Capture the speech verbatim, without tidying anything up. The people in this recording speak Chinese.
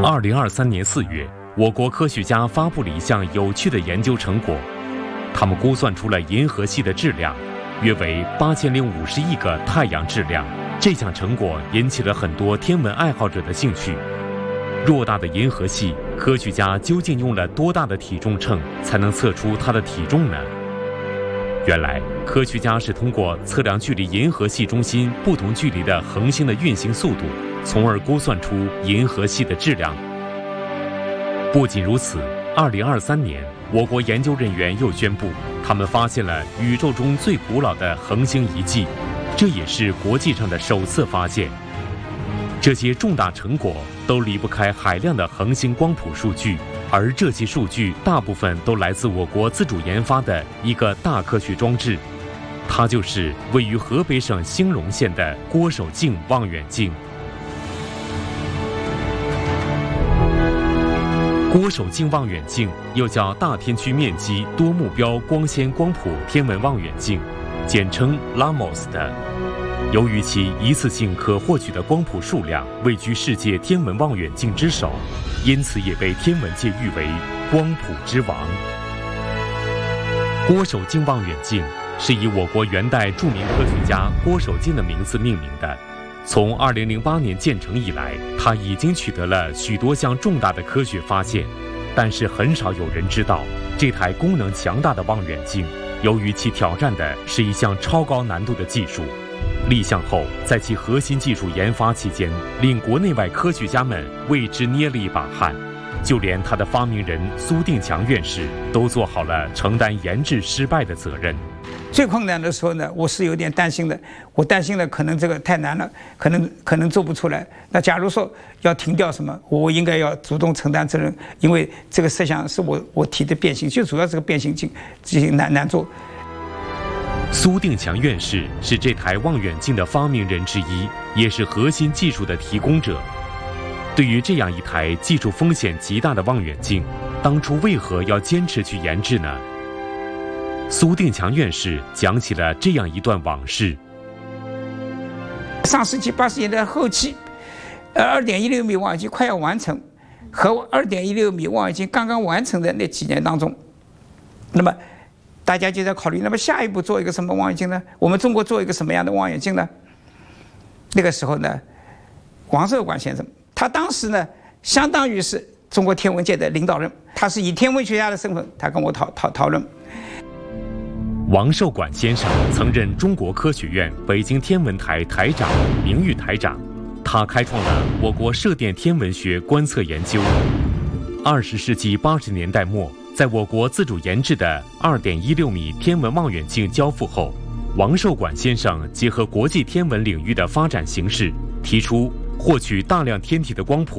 二零二三年四月，我国科学家发布了一项有趣的研究成果，他们估算出了银河系的质量，约为八千零五十亿个太阳质量。这项成果引起了很多天文爱好者的兴趣。偌大的银河系，科学家究竟用了多大的体重秤才能测出它的体重呢？原来，科学家是通过测量距离银河系中心不同距离的恒星的运行速度，从而估算出银河系的质量。不仅如此，二零二三年，我国研究人员又宣布，他们发现了宇宙中最古老的恒星遗迹，这也是国际上的首次发现。这些重大成果都离不开海量的恒星光谱数据，而这些数据大部分都来自我国自主研发的一个大科学装置，它就是位于河北省兴隆县的郭守敬望远镜。郭守敬望远镜又叫大天区面积多目标光纤光谱天文望远镜，简称 LAMOS 的。由于其一次性可获取的光谱数量位居世界天文望远镜之首，因此也被天文界誉为光谱之王。郭守敬望远镜是以我国元代著名科学家郭守敬的名字命名的。从二零零八年建成以来，它已经取得了许多项重大的科学发现，但是很少有人知道，这台功能强大的望远镜，由于其挑战的是一项超高难度的技术，立项后，在其核心技术研发期间，令国内外科学家们为之捏了一把汗，就连他的发明人苏定强院士都做好了承担研制失败的责任。 最困难的时候呢，我是有点担心的，我担心了可能这个太难了，可能可能做不出来。那假如说要停掉什么，我应该要主动承担责任，因为这个设想是我我提的变形，就主要这个变形镜这些难难做。 苏定强院士是这台望远镜的发明人之一，也是核心技术的提供者。对于这样一台技术风险极大的望远镜，当初为何要坚持去研制呢？苏定强院士讲起了这样一段往事。 上世纪八十年代后期，呃，二点一六米望远镜快要完成，和二点一六米望远镜刚刚完成的那几年当中，那么大家就在考虑，那么下一步做一个什么望远镜呢？我们中国做一个什么样的望远镜呢？那个时候呢，王寿广先生，他当时呢，相当于是中国天文界的领导人，他是以天文学家的身份，他跟我讨讨讨论。 王寿广先生曾任中国科学院北京天文台台长、名誉台长，他开创了我国射电天文学观测研究。二十世纪八十年代末，在我国自主研制的二点一六米天文望远镜交付后，王寿广先生结合国际天文领域的发展形势，提出获取大量天体的光谱